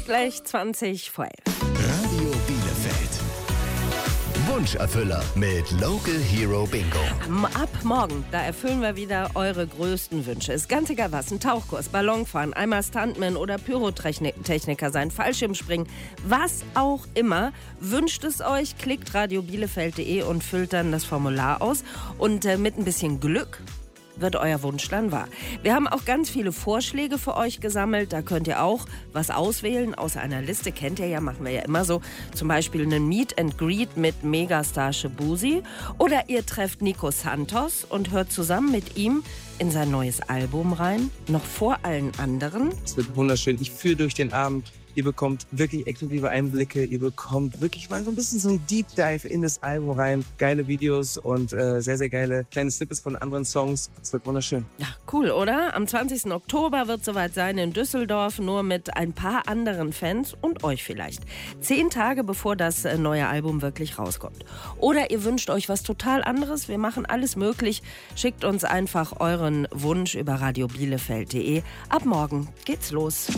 Gleich 20 vor 11. Radio Bielefeld. Wunscherfüller mit Local Hero Bingo. Ab morgen, da erfüllen wir wieder eure größten Wünsche. Ist ganz egal was, ein Tauchkurs, Ballonfahren, einmal Stuntman oder Pyrotechniker sein, Fallschirmspringen, was auch immer. Wünscht es euch, klickt radiobielefeld.de und füllt dann das Formular aus. Und mit ein bisschen Glück wird euer Wunsch dann wahr. Wir haben auch ganz viele Vorschläge für euch gesammelt. Da könnt ihr auch was auswählen aus einer Liste. Kennt ihr ja, machen wir ja immer so. Zum Beispiel einen Meet and Greet mit Megastar Shabuzi. Oder ihr trefft Nico Santos und hört zusammen mit ihm in sein neues Album rein. Noch vor allen anderen. Es wird wunderschön. Ich führe durch den Abend. Ihr bekommt wirklich exklusive Einblicke. Ihr bekommt wirklich mal so ein bisschen so ein Deep Dive in das Album rein. Geile Videos und sehr, sehr geile kleine Snippets von anderen Songs. Es wird wunderschön. Ja, cool, oder? Am 20. Oktober wird soweit sein in Düsseldorf, nur mit ein paar anderen Fans und euch vielleicht. 10 Tage bevor das neue Album wirklich rauskommt. Oder ihr wünscht euch was total anderes. Wir machen alles möglich. Schickt uns einfach euren Wunsch über radiobielefeld.de. Ab morgen geht's los.